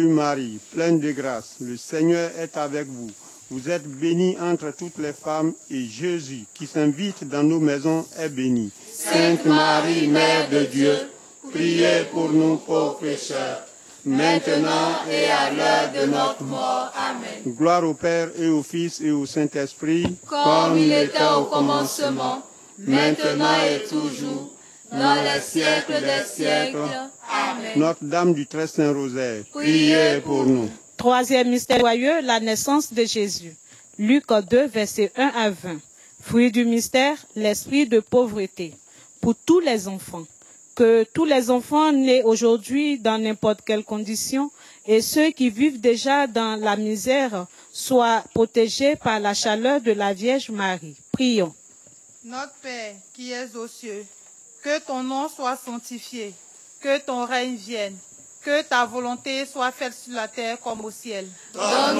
Marie, pleine de grâce, le Seigneur est avec vous. Vous êtes bénie entre toutes les femmes et Jésus, qui s'invite dans nos maisons, est béni. Sainte Marie, Mère de Dieu, priez pour nous pauvres pécheurs, maintenant et à l'heure de notre mort. Amen. Gloire au Père et au Fils et au Saint-Esprit, comme il était au commencement, maintenant et toujours, dans les siècles des siècles. Amen. Notre-Dame du Très Saint Rosaire, priez pour nous. Troisième mystère joyeux, la naissance de Jésus. Luc 2, versets 1 à 20. Fruit du mystère, l'esprit de pauvreté. Pour tous les enfants. Que tous les enfants nés aujourd'hui dans n'importe quelle condition et ceux qui vivent déjà dans la misère soient protégés par la chaleur de la Vierge Marie. Prions. Notre Père qui es aux cieux, que ton nom soit sanctifié, que ton règne vienne, que ta volonté soit faite sur la terre comme au ciel. Donne